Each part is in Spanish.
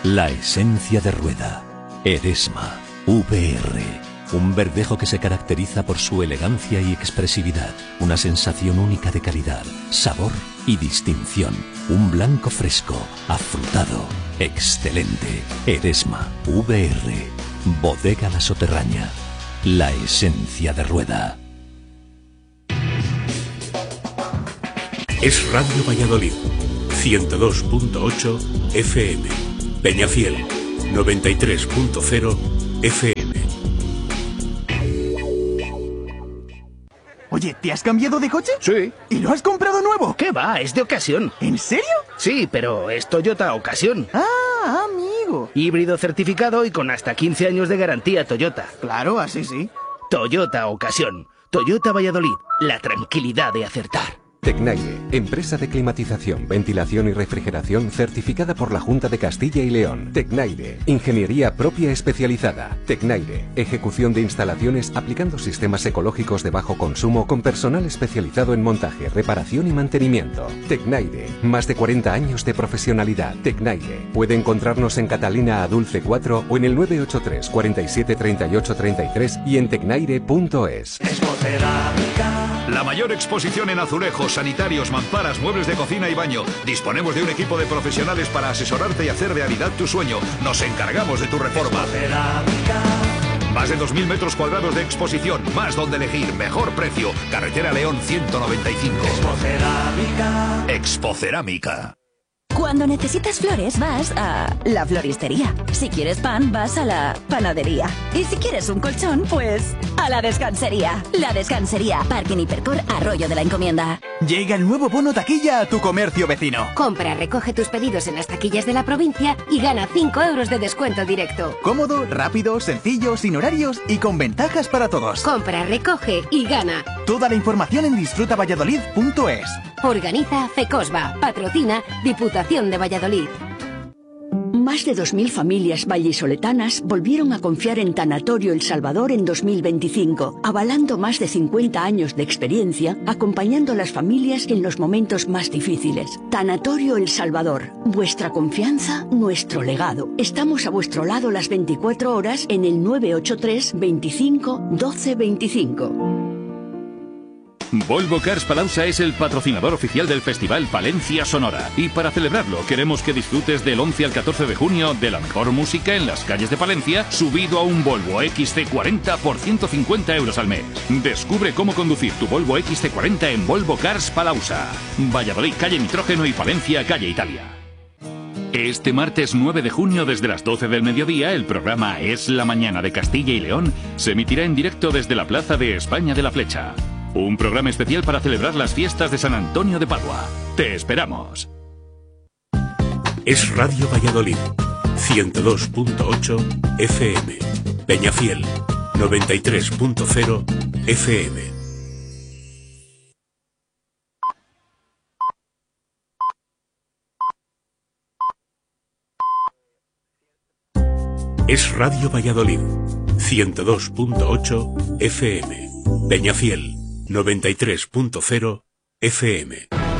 La esencia de rueda. Eresma VR. Un verdejo que se caracteriza por su elegancia y expresividad. Una sensación única de calidad, sabor y distinción. Un blanco fresco, afrutado, excelente. Eresma VR. Bodega La Soterraña. La esencia de rueda. Es Radio Valladolid, 102.8 FM. Peñafiel, 93.0 FM. Oye, ¿te has cambiado de coche? Sí. ¿Y lo has comprado nuevo? ¿Qué va? Es de ocasión. ¿En serio? Sí, pero es Toyota Ocasión. Ah, amigo. Híbrido certificado y con hasta 15 años de garantía Toyota. Claro, así sí. Toyota Ocasión. Toyota Valladolid. La tranquilidad de acertar. Tecnaire, empresa de climatización, ventilación y refrigeración certificada por la Junta de Castilla y León. Tecnaire, ingeniería propia especializada. Tecnaire, ejecución de instalaciones aplicando sistemas ecológicos de bajo consumo con personal especializado en montaje, reparación y mantenimiento. Tecnaire, más de 40 años de profesionalidad. Tecnaire, puede encontrarnos en Catalina Adulce 4 o en el 983 47 38 33 y en tecnaire.es. La mayor exposición en azulejos, sanitarios, mamparas, muebles de cocina y baño. Disponemos de un equipo de profesionales para asesorarte y hacer realidad tu sueño. Nos encargamos de tu reforma. Más de 2.000 metros cuadrados de exposición, más donde elegir, mejor precio. Carretera León 195. Expocerámica. Cuando necesitas flores vas a la floristería. Si quieres pan vas a la panadería. Y si quieres un colchón, pues a la descansería. La Descansería, Parking Hipercor, Arroyo de la Encomienda. Llega el nuevo bono taquilla a tu comercio vecino. Compra, recoge tus pedidos en las taquillas de la provincia y gana 5 euros de descuento directo. Cómodo, rápido, sencillo, sin horarios y con ventajas para todos. Compra, recoge y gana. Toda la información en disfrutavalladolid.es. Organiza FECOSBA. Patrocina Diputación de Valladolid. Más de 2.000 familias vallisoletanas volvieron a confiar en Tanatorio El Salvador en 2025, avalando más de 50 años de experiencia, acompañando a las familias en los momentos más difíciles. Tanatorio El Salvador, vuestra confianza, nuestro legado. Estamos a vuestro lado las 24 horas en el 983 25 12 25. Volvo Cars Palauza es el patrocinador oficial del Festival Palencia Sonora. Y para celebrarlo, queremos que disfrutes del 11 al 14 de junio de la mejor música en las calles de Palencia, subido a un Volvo XC40 por 150 euros al mes. Descubre cómo conducir tu Volvo XC40 en Volvo Cars Palauza. Valladolid, calle Nitrógeno, y Palencia, calle Italia. Este martes 9 de junio, desde las 12 del mediodía, el programa Es la Mañana de Castilla y León se emitirá en directo desde la Plaza de España de la Flecha. Un programa especial para celebrar las fiestas de San Antonio de Padua. ¡Te esperamos! Es Radio Valladolid, 102.8 FM. Peñafiel, 93.0 FM. Es Radio Valladolid, 102.8 FM. Peñafiel, 93.0 FM.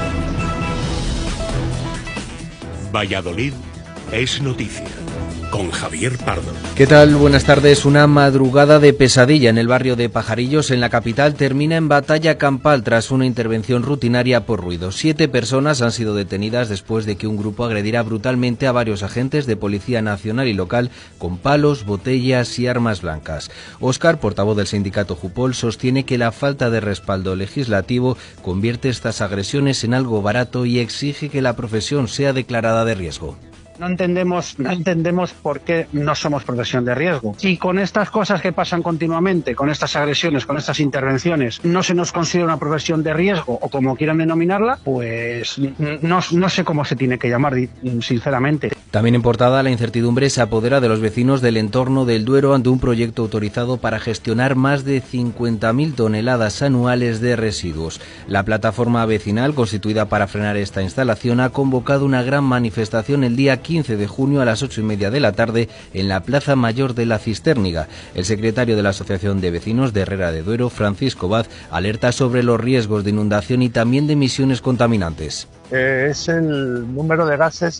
Valladolid es noticia, con Javier Pardo. ¿Qué tal? Buenas tardes. Una madrugada de pesadilla en el barrio de Pajarillos, en la capital, termina en batalla campal tras una intervención rutinaria por ruido. 7 personas han sido detenidas después de que un grupo agrediera brutalmente a varios agentes de Policía Nacional y local con palos, botellas y armas blancas. Óscar, portavoz del sindicato Jupol, sostiene que la falta de respaldo legislativo convierte estas agresiones en algo barato y exige que la profesión sea declarada de riesgo. No entendemos por qué no somos profesión de riesgo. Si con estas cosas que pasan continuamente, con estas agresiones, con estas intervenciones, no se nos considera una profesión de riesgo, o como quieran denominarla, pues no sé cómo se tiene que llamar, sinceramente. También en portada, la incertidumbre se apodera de los vecinos del entorno del Duero ante un proyecto autorizado para gestionar más de 50.000 toneladas anuales de residuos. La plataforma vecinal, constituida para frenar esta instalación, ha convocado una gran manifestación el día 15 de junio a las 8:30 de la tarde en la Plaza Mayor de la Cisterniga. El secretario de la Asociación de Vecinos de Herrera de Duero, Francisco Baz, alerta sobre los riesgos de inundación y también de emisiones contaminantes. Es el número de gases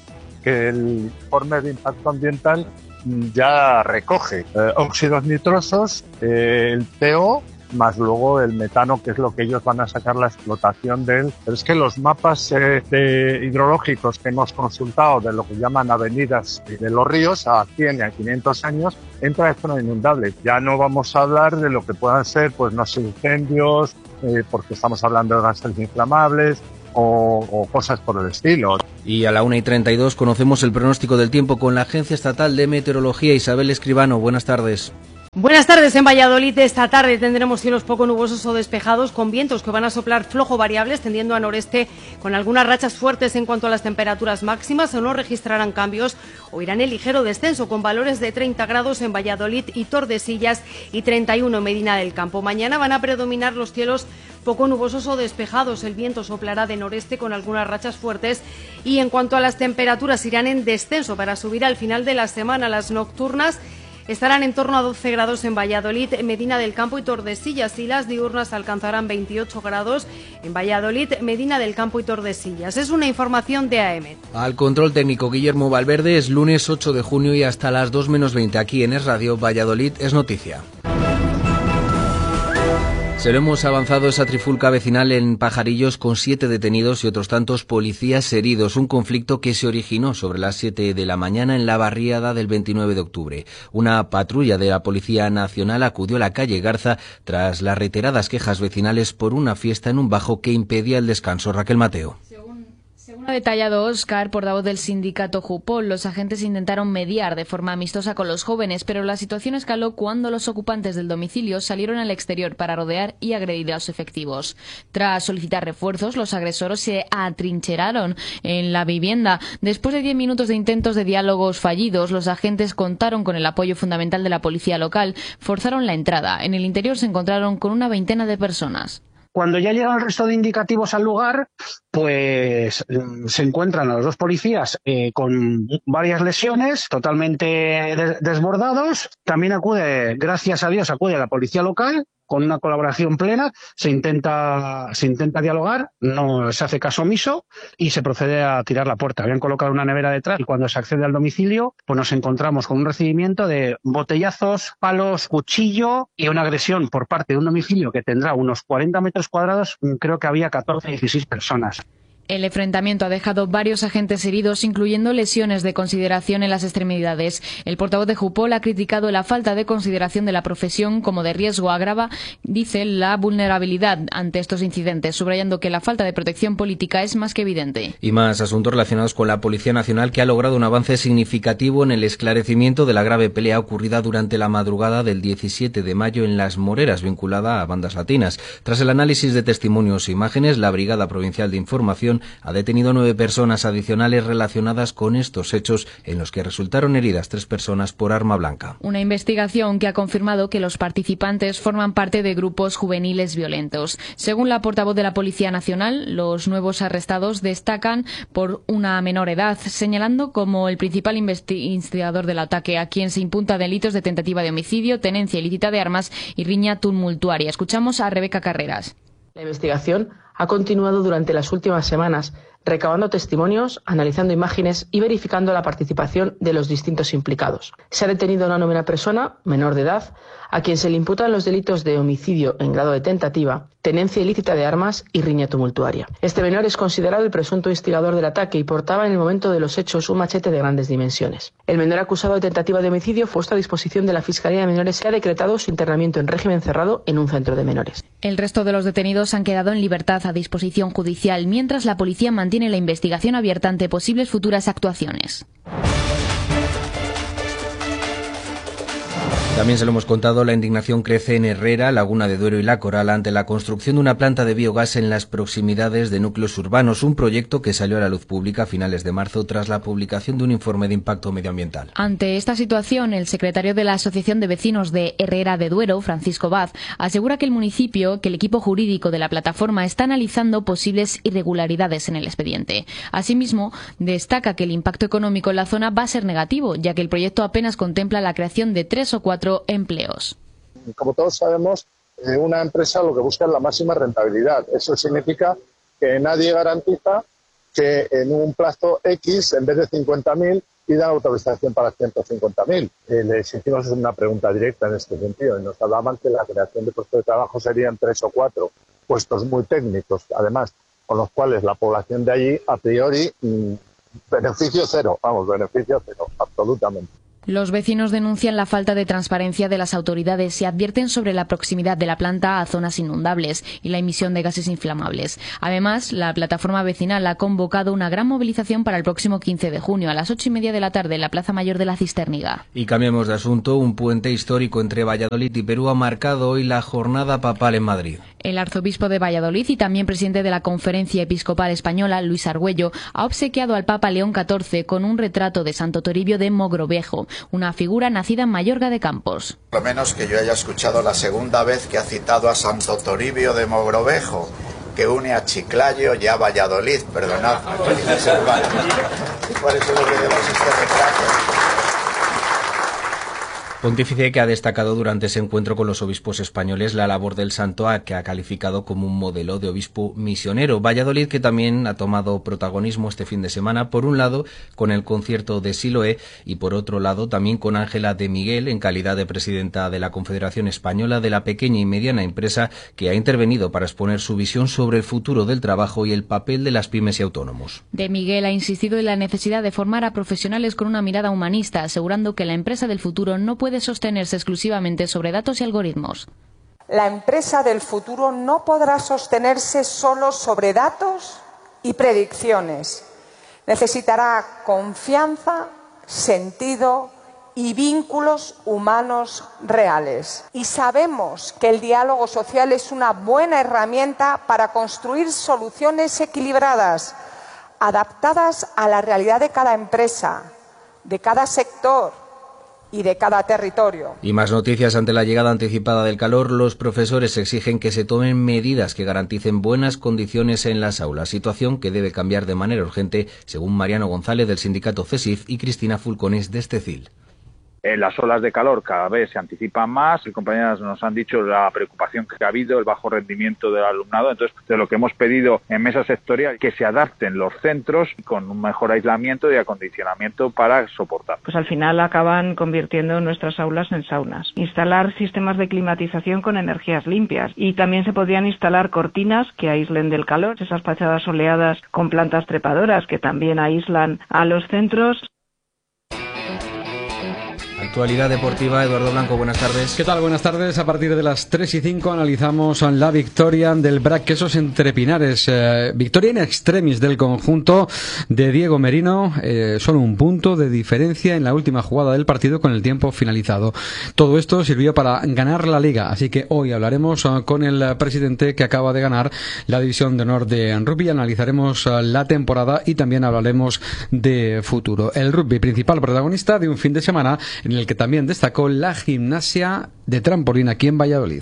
que el informe de impacto ambiental ya recoge óxidos nitrosos, el CO, más luego el metano, que es lo que ellos van a sacar la explotación de él. Pero es que los mapas hidrológicos que hemos consultado de lo que llaman avenidas de los ríos a 100 y a 500 años, entra en zona inundable. Ya no vamos a hablar de lo que puedan ser, pues no sé, incendios, porque estamos hablando de gases inflamables, o cosas por el estilo. Y a la 1:32 conocemos el pronóstico del tiempo con la Agencia Estatal de Meteorología. Isabel Escribano, buenas tardes. Buenas tardes. En Valladolid esta tarde tendremos cielos poco nubosos o despejados con vientos que van a soplar flojo variables tendiendo a noreste con algunas rachas fuertes en cuanto a las temperaturas máximas. No registrarán cambios o irán en ligero descenso con valores de 30 grados en Valladolid y Tordesillas y 31 en Medina del Campo. Mañana van a predominar los cielos poco nubosos o despejados. El viento soplará de noreste con algunas rachas fuertes y en cuanto a las temperaturas irán en descenso para subir al final de la semana. Las nocturnas estarán en torno a 12 grados en Valladolid, Medina del Campo y Tordesillas, y las diurnas alcanzarán 28 grados en Valladolid, Medina del Campo y Tordesillas. Es una información de AEMET. Al control técnico Guillermo Valverde. Es lunes 8 de junio y hasta las 2:20 aquí en Es Radio Valladolid es noticia. Se lo hemos avanzado, esa trifulca vecinal en Pajarillos con 7 detenidos y otros tantos policías heridos. Un conflicto que se originó sobre las 7 de la mañana en la barriada del 29 de octubre. Una patrulla de la Policía Nacional acudió a la calle Garza tras las reiteradas quejas vecinales por una fiesta en un bajo que impedía el descanso. Raquel Mateo. Según ha detallado Óscar, portavoz del sindicato Jupol, los agentes intentaron mediar de forma amistosa con los jóvenes, pero la situación escaló cuando los ocupantes del domicilio salieron al exterior para rodear y agredir a los efectivos. Tras solicitar refuerzos, los agresores se atrincheraron en la vivienda. Después de 10 minutos de intentos de diálogos fallidos, los agentes contaron con el apoyo fundamental de la policía local, forzaron la entrada. En el interior se encontraron con una veintena de personas. Cuando ya llegan el resto de indicativos al lugar, pues se encuentran a los dos policías con varias lesiones, totalmente desbordados. También gracias a Dios, acude a la policía local con una colaboración plena. Se intenta dialogar, no se hace caso omiso y se procede a tirar la puerta. Habían colocado una nevera detrás y cuando se accede al domicilio, pues nos encontramos con un recibimiento de botellazos, palos, cuchillo y una agresión por parte de un domicilio que tendrá unos 40 metros cuadrados. Creo que había 14 o 16 personas. El enfrentamiento ha dejado varios agentes heridos, incluyendo lesiones de consideración en las extremidades. El portavoz de Jupol ha criticado la falta de consideración de la profesión como de riesgo. Agrava, dice, la vulnerabilidad ante estos incidentes, subrayando que la falta de protección política es más que evidente. Y más asuntos relacionados con la Policía Nacional, que ha logrado un avance significativo en el esclarecimiento de la grave pelea ocurrida durante la madrugada del 17 de mayo en Las Moreras, vinculada a bandas latinas. Tras el análisis de testimonios e imágenes, la Brigada Provincial de Información ha detenido 9 personas adicionales relacionadas con estos hechos, en los que resultaron heridas 3 personas por arma blanca. Una investigación que ha confirmado que los participantes forman parte de grupos juveniles violentos. Según la portavoz de la Policía Nacional, los nuevos arrestados destacan por una menor edad, señalando como el principal instigador del ataque, a quien se imputa delitos de tentativa de homicidio, tenencia ilícita de armas y riña tumultuaria. Escuchamos a Rebeca Carreras. La investigación ha continuado durante las últimas semanas, recabando testimonios, analizando imágenes y verificando la participación de los distintos implicados. Se ha detenido a una novena persona, menor de edad, a quien se le imputan los delitos de homicidio en grado de tentativa, tenencia ilícita de armas y riña tumultuaria. Este menor es considerado el presunto instigador del ataque y portaba en el momento de los hechos un machete de grandes dimensiones. El menor acusado de tentativa de homicidio fue puesto a disposición de la Fiscalía de Menores que ha decretado su internamiento en régimen cerrado en un centro de menores. El resto de los detenidos han quedado en libertad a disposición judicial, mientras la policía mantiene la investigación abierta ante posibles futuras actuaciones. También se lo hemos contado, la indignación crece en Herrera, Laguna de Duero y La Coral ante la construcción de una planta de biogás en las proximidades de núcleos urbanos, un proyecto que salió a la luz pública a finales de marzo tras la publicación de un informe de impacto medioambiental. Ante esta situación, el secretario de la Asociación de Vecinos de Herrera de Duero, Francisco Baz, asegura que el equipo jurídico de la plataforma está analizando posibles irregularidades en el expediente. Asimismo, destaca que el impacto económico en la zona va a ser negativo, ya que el proyecto apenas contempla la creación de 3 o 4 empleos. Como todos sabemos, una empresa lo que busca es la máxima rentabilidad. Eso significa que nadie garantiza que en un plazo X, en vez de 50.000, pidan autorización para 150.000. Les hicimos una pregunta directa en este sentido y nos hablaban que la creación de puestos de trabajo serían 3 o 4 puestos muy técnicos, además, con los cuales la población de allí, a priori, beneficio cero, absolutamente. Los vecinos denuncian la falta de transparencia de las autoridades y advierten sobre la proximidad de la planta a zonas inundables y la emisión de gases inflamables. Además, la plataforma vecinal ha convocado una gran movilización para el próximo 15 de junio a las 8:30 de la tarde en la Plaza Mayor de la Cisterniga. Y cambiemos de asunto. Un puente histórico entre Valladolid y Perú ha marcado hoy la jornada papal en Madrid. El arzobispo de Valladolid y también presidente de la Conferencia Episcopal Española, Luis Argüello, ha obsequiado al Papa León XIV con un retrato de Santo Toribio de Mogrovejo, una figura nacida en Mayorga de Campos. Por lo menos que yo haya escuchado la segunda vez que ha citado a Santo Toribio de Mogrovejo, que une a Chiclayo y a Valladolid, perdonad. Por eso lo que llevamos este retrato. Pontífice que ha destacado durante ese encuentro con los obispos españoles la labor del santo, que ha calificado como un modelo de obispo misionero. Valladolid, que también ha tomado protagonismo este fin de semana, por un lado con el concierto de Siloé y por otro lado también con Ángela de Miguel, en calidad de presidenta de la Confederación Española de la Pequeña y Mediana Empresa, que ha intervenido para exponer su visión sobre el futuro del trabajo y el papel de las pymes y autónomos. De Miguel ha insistido en la necesidad de formar a profesionales con una mirada humanista, asegurando que la empresa del futuro no puede sostenerse exclusivamente sobre datos y algoritmos. La empresa del futuro no podrá sostenerse solo sobre datos y predicciones. Necesitará confianza, sentido y vínculos humanos reales. Y sabemos que el diálogo social es una buena herramienta para construir soluciones equilibradas, adaptadas a la realidad de cada empresa, de cada sector y de cada territorio. Y más noticias. Ante la llegada anticipada del calor, los profesores exigen que se tomen medidas que garanticen buenas condiciones en las aulas, situación que debe cambiar de manera urgente, según Mariano González del sindicato CESIF y Cristina Fulcones de Estecil. Las olas de calor cada vez se anticipan más. Mis compañeras nos han dicho la preocupación que ha habido, el bajo rendimiento del alumnado. Entonces, de lo que hemos pedido en mesa sectorial, que se adapten los centros con un mejor aislamiento y acondicionamiento para soportar. Pues al final acaban convirtiendo nuestras aulas en saunas. Instalar sistemas de climatización con energías limpias y también se podrían instalar cortinas que aíslen del calor, esas fachadas soleadas con plantas trepadoras que también aíslan a los centros. Actualidad deportiva, Eduardo Blanco, buenas tardes. ¿Qué tal? Buenas tardes. A partir de las 3:05 analizamos la victoria del BRAC Quesos entre Pinares. Victoria in extremis del conjunto de Diego Merino. Solo un punto de diferencia en la última jugada del partido con el tiempo finalizado. Todo esto sirvió para ganar la Liga. Así que hoy hablaremos con el presidente que acaba de ganar la División de Honor de Rugby. Analizaremos la temporada y también hablaremos de futuro. El rugby, principal protagonista de un fin de semana en el que también destacó la gimnasia de trampolín aquí en Valladolid.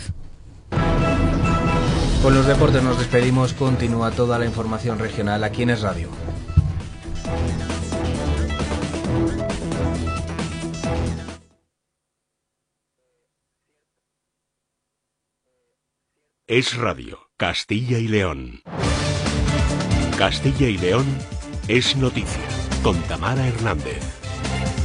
Con los deportes nos despedimos. Continúa toda la información regional aquí en Es Radio. Es Radio, Castilla y León. Castilla y León es noticia, con Tamara Hernández.